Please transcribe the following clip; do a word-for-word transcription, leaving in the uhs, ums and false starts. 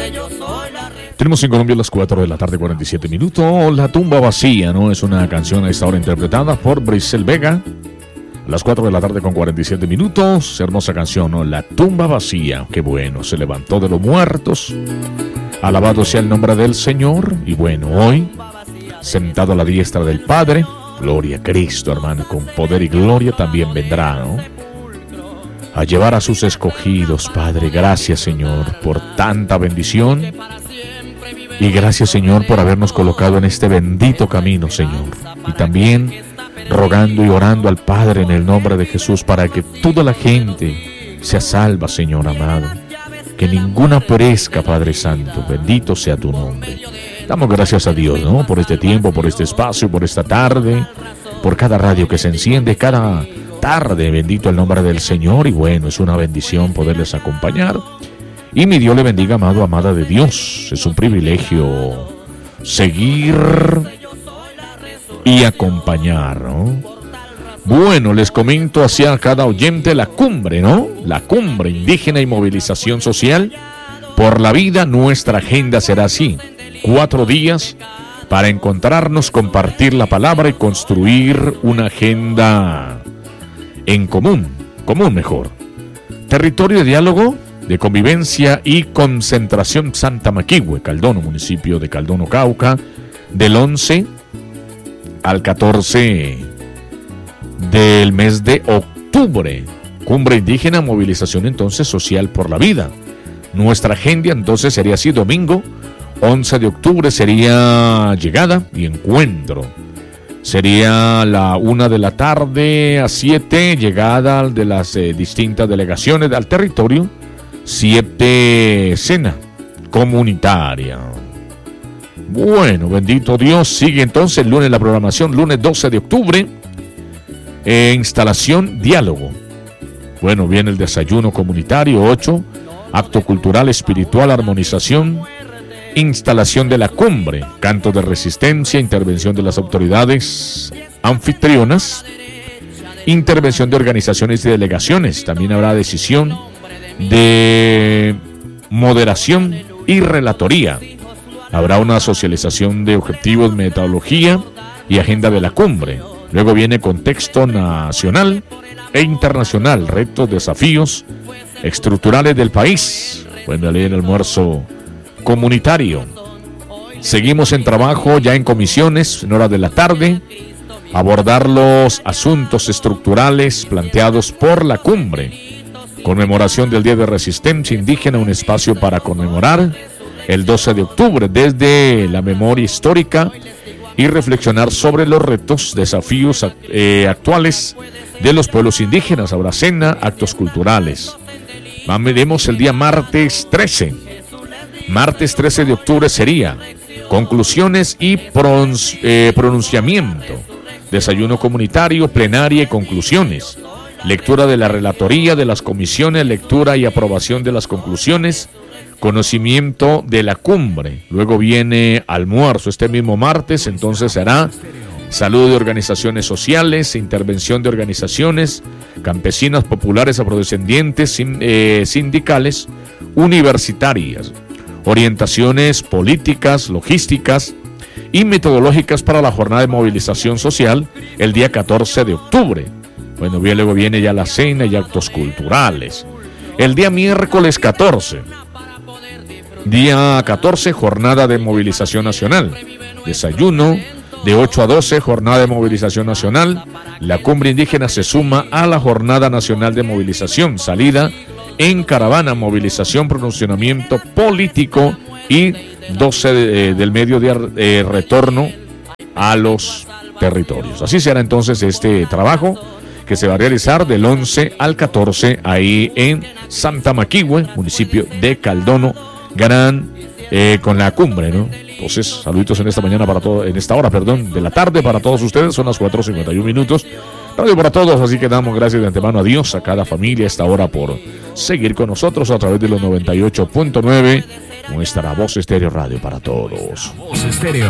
Tenemos en Colombia las cuatro de la tarde, cuarenta y siete minutos. La tumba vacía, ¿no? Es una canción a esta hora interpretada por Brisel Vega. A las cuatro de la tarde con cuarenta y siete minutos. Hermosa canción, ¿no? La tumba vacía. Qué bueno, se levantó de los muertos. Alabado sea el nombre del Señor. Y bueno, hoy, sentado a la diestra del Padre, gloria a Cristo, hermano, con poder y gloria también vendrá, ¿no? A llevar a sus escogidos, Padre. Gracias, Señor, por tanta bendición. Y gracias, Señor, por habernos colocado en este bendito camino, Señor. Y también rogando y orando al Padre en el nombre de Jesús para que toda la gente sea salva, Señor amado. Que ninguna perezca, Padre Santo. Bendito sea tu nombre. Damos gracias a Dios, ¿no? Por este tiempo, por este espacio, por esta tarde, por cada radio que se enciende, cada tarde. Bendito el nombre del Señor. Y bueno, es una bendición poderles acompañar. Y mi Dios le bendiga, amado, amada de Dios. Es un privilegio seguir y acompañar, ¿no? Bueno, les comento hacia cada oyente la cumbre, ¿no? La cumbre indígena y movilización social por la vida. Nuestra agenda será así. Cuatro días para encontrarnos, compartir la palabra y construir una agenda en común. Común mejor. Territorio de diálogo, de convivencia y concentración Santa Maquigüe, Caldono, municipio de Caldono, Cauca, del once al catorce del mes de octubre. Cumbre indígena, movilización entonces social por la vida. Nuestra agenda entonces sería así: domingo once de octubre sería llegada y encuentro. Sería la una de la tarde a siete, llegada de las eh, distintas delegaciones al territorio. Siete, cena comunitaria. Bueno, bendito Dios. Sigue entonces el lunes la programación, lunes doce de octubre. Eh, instalación, diálogo. Bueno, viene el desayuno comunitario, ocho. Acto cultural, espiritual, armonización. Instalación de la cumbre, canto de resistencia, intervención de las autoridades anfitrionas. Intervención de organizaciones y delegaciones. También habrá decisión de moderación y relatoría. Habrá una socialización de objetivos, metodología y agenda de la cumbre. Luego viene contexto nacional e internacional, retos, desafíos estructurales del país. Bueno, leer el almuerzo comunitario. Seguimos en trabajo ya en comisiones en horas de la tarde, abordar los asuntos estructurales planteados por la cumbre. Conmemoración del Día de Resistencia Indígena, un espacio para conmemorar el doce de octubre desde la memoria histórica y reflexionar sobre los retos, desafíos eh, actuales de los pueblos indígenas. Habrá cena, actos culturales. Veremos el día martes trece. Martes trece de octubre sería conclusiones y pronun- eh, pronunciamiento. Desayuno comunitario, plenaria y conclusiones. Lectura de la relatoría de las comisiones, lectura y aprobación de las conclusiones, conocimiento de la cumbre. Luego viene almuerzo este mismo martes, entonces será saludo de organizaciones sociales, intervención de organizaciones campesinas, populares, afrodescendientes, eh, sindicales, universitarias, orientaciones políticas, logísticas y metodológicas para la jornada de movilización social el día catorce de octubre. Bueno, bien, luego viene ya la cena y actos culturales. El día miércoles catorce. Día catorce, jornada de movilización nacional. Desayuno de ocho a doce, jornada de movilización nacional. La cumbre indígena se suma a la jornada nacional de movilización. Salida en caravana, movilización, pronunciamiento político y doce de, eh, del mediodía eh, retorno a los territorios. Así será entonces este trabajo que se va a realizar del once al catorce ahí en Santa Maquigüe, municipio de Caldono, gran eh, con la cumbre, ¿no? Entonces, saluditos en esta mañana para todo, en esta hora, perdón, de la tarde para todos ustedes. Son las cuatro cincuenta y un minutos. Radio para todos, así que damos gracias de antemano a Dios, a cada familia a esta hora por seguir con nosotros a través de los noventa y ocho punto nueve, nuestra Voz Estéreo Radio para todos. Voz Estéreo.